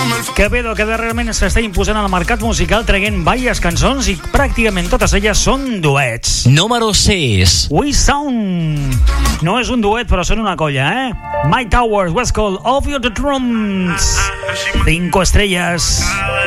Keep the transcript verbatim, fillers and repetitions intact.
Quevedo, que darrerament s'està imposant al mercat musical traient diverses cançons i pràcticament totes elles són duets. Número sis. We Sound. No és un duet, però són una colla, eh? Mike Towers, West Coast, Of Your The Drums. Cinco estrelles.